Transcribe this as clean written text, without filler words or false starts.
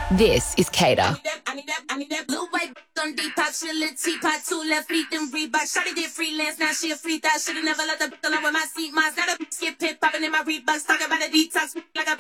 This is Cater. I need that blue white on Depop, she a little teapot, 2 left feet, then Reebok. Shawty did freelance, now she a free thought. Shoulda never let the alone with my seat, mine's not a skip pit, popping in my Reeboks, talking about a detox like a